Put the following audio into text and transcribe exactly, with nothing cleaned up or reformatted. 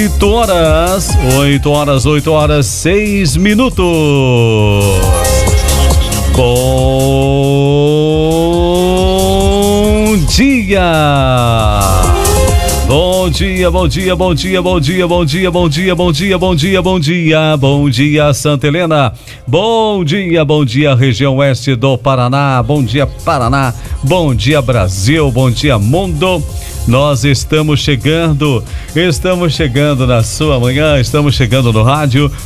oito horas, oito horas, oito horas, seis minutos. Bom dia! Bom dia, bom dia, bom dia, bom dia, bom dia, bom dia, bom dia, bom dia, bom dia, bom dia, Santa Helena. Bom dia, bom dia, região oeste do Paraná. Bom dia, Paraná. Bom dia, Brasil. Bom dia, mundo. Nós estamos chegando, estamos chegando na sua manhã, estamos chegando no rádio